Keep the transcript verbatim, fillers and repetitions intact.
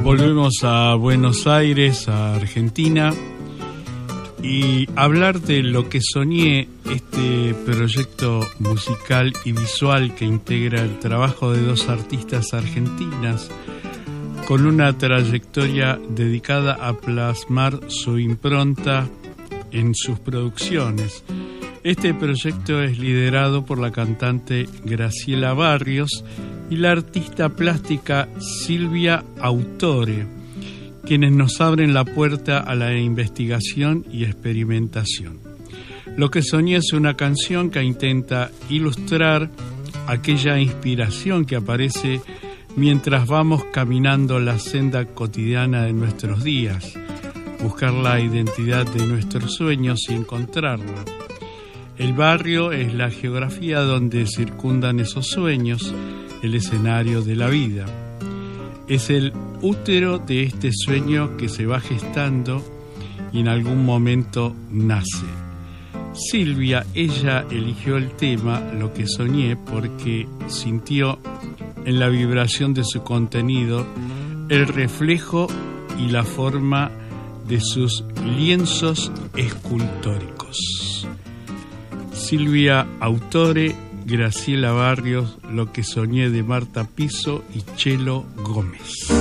Volvemos a Buenos Aires, a Argentina, y hablar de Lo que soñé, este proyecto musical y visual que integra el trabajo de dos artistas argentinas con una trayectoria dedicada a plasmar su impronta en sus producciones. Este proyecto es liderado por la cantante Graciela Barrios y la artista plástica Silvia Autore, quienes nos abren la puerta a la investigación y experimentación. Lo que soñé es una canción que intenta ilustrar aquella inspiración que aparece mientras vamos caminando la senda cotidiana de nuestros días, buscar la identidad de nuestros sueños y encontrarla. El barrio es la geografía donde circundan esos sueños, el escenario de la vida. Es el útero de este sueño que se va gestando y en algún momento nace. Silvia, ella eligió el tema Lo que soñé porque sintió en la vibración de su contenido el reflejo y la forma de sus lienzos escultóricos. Silvia Autore, Graciela Barrios, Lo que soñé de Marta Piso y Chelo Gómez.